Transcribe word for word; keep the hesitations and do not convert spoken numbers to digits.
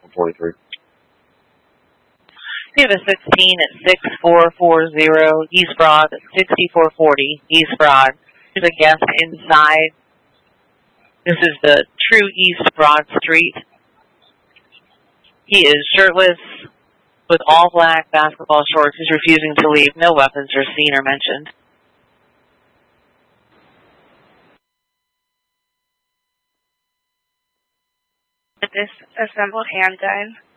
for forty-three. We have a sixteen at six four four zero East Broad, sixty-four forty East Broad. There's a guest inside. This is the true East Broad Street. He is shirtless with all black basketball shorts. He's refusing to leave. No weapons are seen or mentioned. This assembled handgun